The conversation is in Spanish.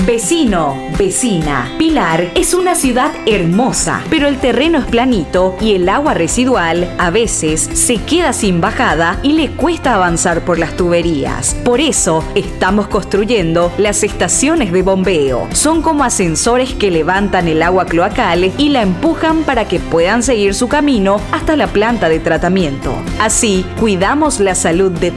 Vecino, vecina. Pilar es una ciudad hermosa, pero el terreno es planito y el agua residual a veces se queda sin bajada y le cuesta avanzar por las tuberías. Por eso estamos construyendo las estaciones de bombeo. Son como ascensores que levantan el agua cloacal y la empujan para que puedan seguir su camino hasta la planta de tratamiento. Así, cuidamos la salud de